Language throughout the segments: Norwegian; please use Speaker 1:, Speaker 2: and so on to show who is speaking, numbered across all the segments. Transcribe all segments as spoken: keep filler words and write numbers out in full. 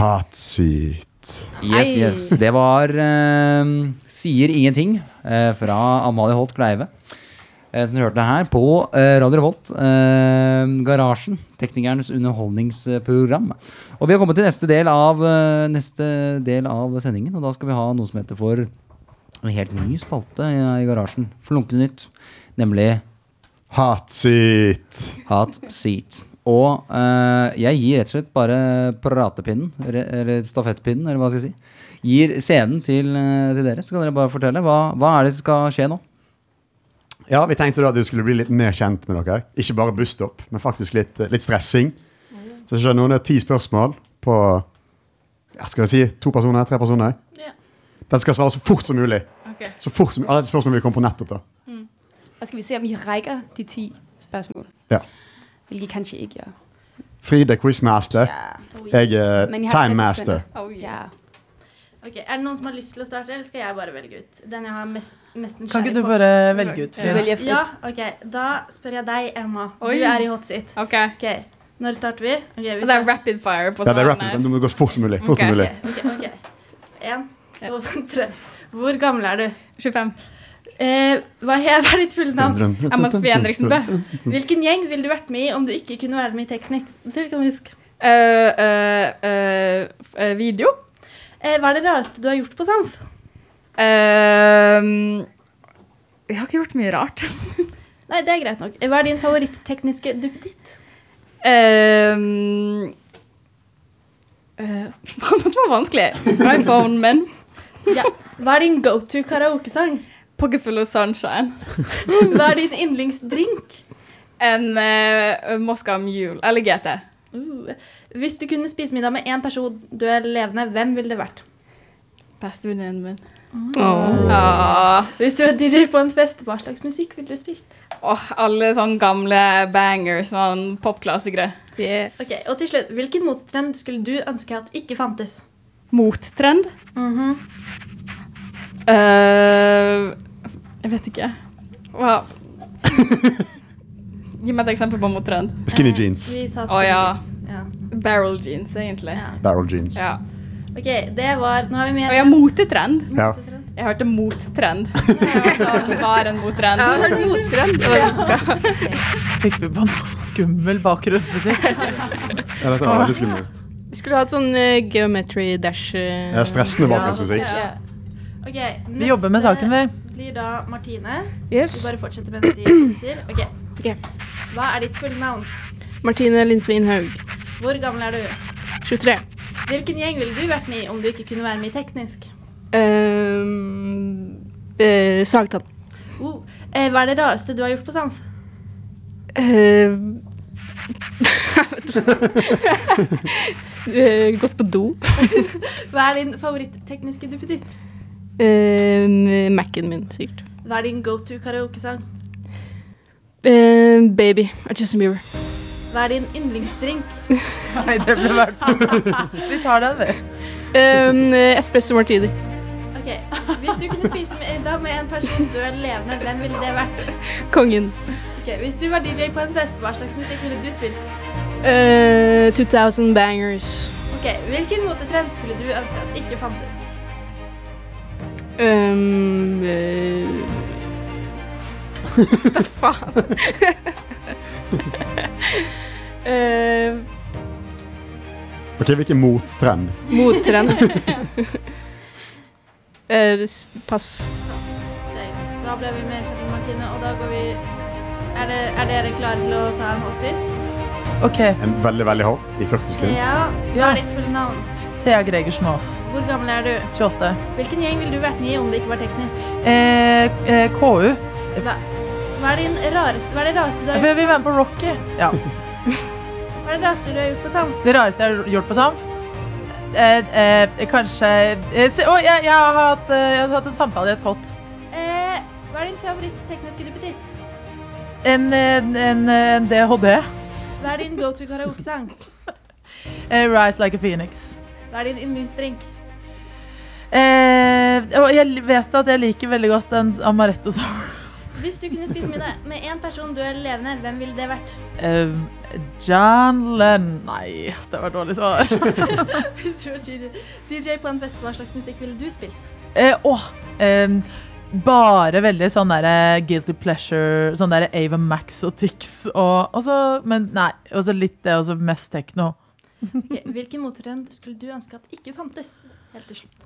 Speaker 1: Hot seat.
Speaker 2: Yes, yes. Det var uh, Sier ingenting uh, fra Amalie Holt Kleive. Uh, som du hørte her på uh, Radio Revolt. Uh, Garasjen, teknikernes underholdningsprogram. Og vi har kommet til neste del av uh, neste del av sendingen. Og da skal vi ha noe som heter for en helt ny spalte i, i Garasjen. Flunkende nytt. Nemlig
Speaker 1: Hot seat.
Speaker 2: Hot seat. Og uh, jeg gir rett og slett bare pratepinnen, eller stafettpinnen, eller hva skal jeg si. Gir scenen til, uh, til dere, så kan dere bare fortelle. Hva, hva er det som skal skje nå?
Speaker 1: Ja, vi tenkte da at du skulle bli litt mer kjent med dere. Ikke bare busstopp, men faktisk litt, litt stressing. Så det skjer noen ti spørsmål på, ja, skal jeg si, to personer, tre personer.
Speaker 3: Ja.
Speaker 1: Den skal svare så fort som mulig.
Speaker 3: Okay.
Speaker 1: Så fort som mulig. Alle spørsmål vil komme på nettopp da.
Speaker 3: Mm. Og skal vi se om vi rækker de ti spørsmål?
Speaker 1: Ja.
Speaker 3: Hvilket kanskje ikke gjør.
Speaker 1: Frida quizmaster.
Speaker 3: Ja. Oh,
Speaker 1: ja. Jeg er uh, time master.
Speaker 3: Oh, ja. Ok, er det noen som har lyst til å starte, eller skal jeg bare velge ut? Den jeg har mest, mest
Speaker 4: kan ikke du bare velge ut?
Speaker 3: Ja. Ja. ja, ok. Da spør jeg deg, Emma. Oi. Du er i hot seat.
Speaker 5: Ok.
Speaker 3: okay. Når starter vi? Okay, vi
Speaker 5: starter. Det er rapid fire på
Speaker 1: svarene. Ja, det er rapid fire. Du må gå så fort som mulig. Fort
Speaker 5: okay.
Speaker 1: som mulig.
Speaker 3: Ok, ok. okay. En, to, tre. Hvor gammel er du?
Speaker 5: tjuefem.
Speaker 3: Eh, hva er ditt fulle navn?
Speaker 5: Emma Sofie Henriksen Bø.
Speaker 3: Hvilken gjeng ville du vært med i om du ikke kunne være med i teknisk?
Speaker 5: Uh, uh, uh, uh, video.
Speaker 3: Eh, hva er det rareste du har gjort på Samf?
Speaker 5: Uh, jeg har ikke gjort mye rart.
Speaker 3: Nei, det er greit nok. Hva er din favoritt-tekniske duppeditt?
Speaker 5: Uh, uh, det var vanskelig. iPhone, men...
Speaker 3: ja. Hva er din go-to karaoke-sang?
Speaker 5: Pocketful of Sunshine.
Speaker 3: Hva er din yndlingsdrink?
Speaker 5: En uh, Moscow Mule, eller G T.
Speaker 3: Uh. Hvis du kunne spise middag med en person du er levende, hvem ville det vært?
Speaker 5: Bestevenninnen min.
Speaker 3: Oh.
Speaker 5: Ah.
Speaker 3: Hvis du er D J på en fest, hva slags musikk ville du spilt?
Speaker 5: Oh, alle sånne gamle bangers, sånne popklassikere.
Speaker 3: Yeah. Ok, og til slutt, hvilken mottrend skulle du ønske at ikke fantes?
Speaker 5: Mottrend?
Speaker 3: Mhm.
Speaker 5: Uh, jeg vet ikke. Wow. Gi meg et eksempel på mottrend.
Speaker 1: Skinny jeans.
Speaker 3: Vi sa
Speaker 5: skinny oh, ja.
Speaker 3: jeans. Ja.
Speaker 5: Barrel jeans, egentlig.
Speaker 3: Ja.
Speaker 1: Barrel jeans.
Speaker 5: Ja.
Speaker 3: Ok, det var... Nå har vi mer...
Speaker 5: Og ja, motetrend.
Speaker 1: Ja.
Speaker 5: Jeg hørte mottrend. Det var en mottrend.
Speaker 3: Ja, jeg hørte mottrend.
Speaker 4: Okay. Fikk du på noe skummel bakgrunnsmusikk?
Speaker 1: Ja, dette var veldig skummel.
Speaker 6: Vi skulle hatt sånn uh, geometry dash... Uh,
Speaker 1: ja, stressende bakgrunnsmusikk.
Speaker 3: Ja. Ok,
Speaker 4: vi jobber med saken, vi.
Speaker 3: Blir da Martine.
Speaker 6: Yes.
Speaker 3: Vi bare fortsetter med de sier. Ok.
Speaker 6: Okay.
Speaker 3: Hva er ditt fulle navn?
Speaker 6: Martine Lindsvin Haug.
Speaker 3: Hvor gammel er du?
Speaker 6: tjuetre.
Speaker 3: Hvilken gjeng ville du vært med i om du ikke kunne være med i teknisk?
Speaker 6: Um, uh, Sagtann.
Speaker 3: Oh. Eh, hva er det rareste du har gjort på Samf?
Speaker 6: Uh, uh, gått på do.
Speaker 3: Hva er din favoritt-tekniske duppeditt?
Speaker 6: Uh, Mac-en min, sikkert.
Speaker 3: Hva er din go-to karaoke-sang?
Speaker 6: Uh, baby, av Justin Bieber.
Speaker 3: Hva er din yndlingsdrink?
Speaker 4: Nei, det ble vært vi tar den, vi.
Speaker 6: Um, espresso martini.
Speaker 3: Ok, hvis du kunne spise middag med en person du er levende, hvem ville det vært?
Speaker 6: Kongen.
Speaker 3: Ok, hvis du var D J på en fest, hva slags musikk ville du spilt?
Speaker 6: Uh, two thousand bangers.
Speaker 3: Ok, hvilken motetrend skulle du ønske at ikke fantes?
Speaker 6: Um, uh... Hva faen? uh...
Speaker 1: Ok, hvilken mottrend?
Speaker 6: Mottrend. uh, pass.
Speaker 3: Det er greit. Da ble vi mer kjent med Martine, og da går vi... Er, det, er dere klare til å ta en hot seat?
Speaker 4: Ok.
Speaker 1: En veldig, veldig hot i førti sekunder.
Speaker 3: Thea, hva er ditt fulle navn?
Speaker 4: Thea Gregersen Aas.
Speaker 3: Hvor gammel er du?
Speaker 4: tjueåtte.
Speaker 3: Hvilken gjeng ville du vært med i om det ikke var teknisk?
Speaker 4: Eh, eh, K U.
Speaker 3: Hva, hva er din rareste, hva er det rareste du har
Speaker 4: gjort?
Speaker 3: gjort?
Speaker 4: Vi var med på Rocky. Ja.
Speaker 3: Hva er det rareste du har gjort på Samf?
Speaker 4: Det rareste jeg har gjort på Samf? Eh, eh, kanskje... Eh, se, å, jeg, jeg, har hatt, eh, jeg har hatt en samtale i et kott.
Speaker 3: Eh, hva er din favoritt-tekniske duppeditt?
Speaker 4: En, en, en, en D H D.
Speaker 3: Hva er din go-to karaoke-sang?
Speaker 4: Eh, Rise Like a Phoenix.
Speaker 3: Hva er din yndlingsdrink?
Speaker 4: Eh, jeg vet at jeg liker veldig godt en amaretto sour.
Speaker 3: Hvis du kunne spise middag med en person du er levende, hvem ville det vært?
Speaker 4: Eh, John Lennon. Nei, det var dårlig svar.
Speaker 3: Hvis du var D J på en fest, hva slags musikk ville du spilt?
Speaker 4: Eh, åh, eh, bare veldig sånn der guilty pleasure, sånn der Ava Max og Tix, og, og så, men nei, og så litt det, og så mest techno.
Speaker 3: Okay. Hvilken motetrend skulle du ønske at ikke fantes? Helt til slutt.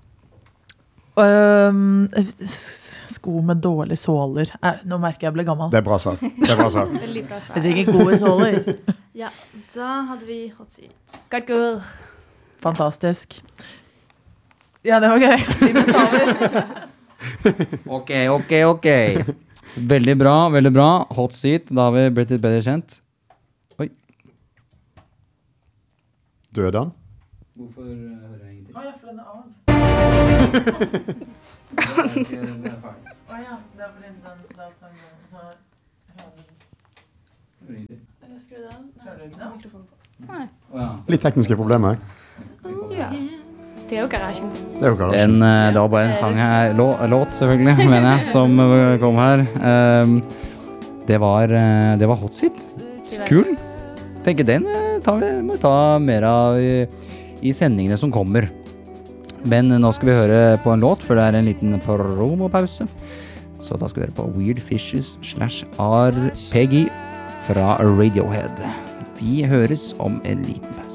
Speaker 4: Um, sko med dårlige såler. Eh, nå merker jeg jeg ble gammel.
Speaker 1: Det er bra svar. Det er bra svar.
Speaker 6: Veldig bra svar.
Speaker 4: Jeg trenger gode såler.
Speaker 3: Ja, da hadde vi hot seat.
Speaker 6: Godt gå.
Speaker 4: Fantastisk. Ja, det var gøy. Simen taler.
Speaker 2: Ok, ok, ok. Veldig bra, veldig bra. Hot seat, da har vi blitt litt bedre kjent. Oi.
Speaker 1: Døde han?
Speaker 2: Hvorfor hører jeg ingenting?
Speaker 4: Åja, for den er av.
Speaker 2: Det er ikke, det er ferdig.
Speaker 4: Åja, det er fordi den, da tar den, så
Speaker 3: Skru det av.
Speaker 4: hører du ikke det?
Speaker 2: Å ja.
Speaker 1: Litt tekniske problemer.
Speaker 6: Ja. Det er jo garasjen.
Speaker 1: Det er jo garasjen.
Speaker 2: En, eh, det var bare en sang her, lå, låt selvfølgelig, mener jeg, som eh, kom her. Um, det var, eh, det var hot seat. Kul. Tenker den eh, tar vi, må vi ta mer av i, i sendingene som kommer. Men nå skal vi høre på en låt, for det er en liten promopause. Så da skal vi høre på Weird Fishes slash R P G fra Radiohead. Vi høres om en liten pause.